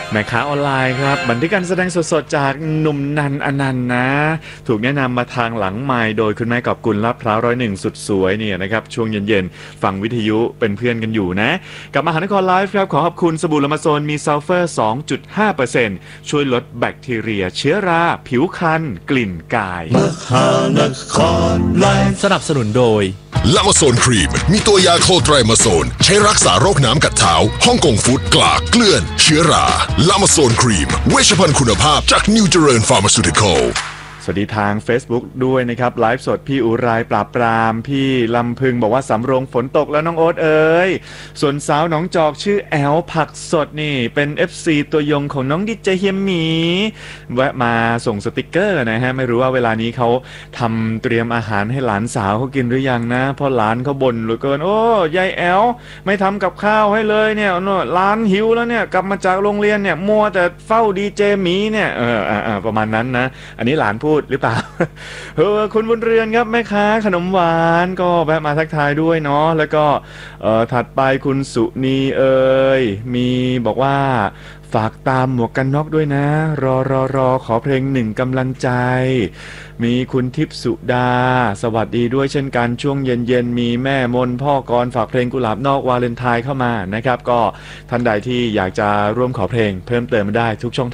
แม่ค้าออนไลน์ครับบันทึกการแสดงสดๆจากหนุ่มนันอนันต์นะถูกแนะนำมาทางหลังไมค์โดยคุณแม่กอบกุลลาดพร้าว101สุดสวยเนี่ยนะครับช่วงเย็นๆฟังวิทยุเป็นเพื่อนกันอยู่นะกับมหานครไลฟ์ครับขอขอบคุณสบู่ละมาโซนมีซัลเฟอร์ 2.5% ช่วยลดแบคทีเรียเชื้อราผิวคันกลิ่นกายมหานครไลฟ์สนับสนุนโดยลามาโซนครีมมีตัวยาโคไตรมาโซนใช้รักษาโรคน้ำกัดเท้าฮ่องกงฟูดกลากเกลื่อนเชื้อราลามาโซนครีมเวชภัณฑ์คุณภาพจากนิวเจริญฟาร์มาซูติคอลสวัสดีทาง Facebook ด้วยนะครับไลฟ์สดพี่อุไรปราบปรามพี่ลำพึงบอกว่าสำโรงฝนตกแล้วน้องโอ๊ตเอ๋ยส่วนสาวน้องจอกชื่อแอลผักสดนี่เป็น FC ตัวยงของน้องดิเจเฮียมหมีแวะมาส่งสติกเกอร์นะฮะไม่รู้ว่าเวลานี้เขาทำเตรียมอาหารให้หลานสาวเขากินหรือยังนะเพราะหลานเขาบ่นเหลือเกินโอ้ยายแอลไม่ทำกับข้าวให้เลยเนี่ยหลานหิวแล้วเนี่ยกลับมาจากโรงเรียนเนี่ยมัวแต่เฝ้าดีเจหมีเนี่ยประมาณนั้นนะอันนี้หลานพูดหรือเปล่า คุณบุญเรือนครับแม่ค้าขนมหวานก็แวะมาทักทายด้วยเนาะแล้วก็ถัดไปคุณสุนีมีบอกว่าฝากตามหมวกกันน็อกด้วยนะรอขอเพลงหนึ่งกำลังใจมีคุณทิพย์สุดาสวัสดีด้วยเช่นกันช่วงเย็นมีแม่มนพ่อกรฝากเพลงกุหลาบนอกวาเลนไทน์เข้ามานะครับก็ท่านใดที่อยากจะร่วมขอเพลงเพิ่มเติมมาได้ทุกช่อง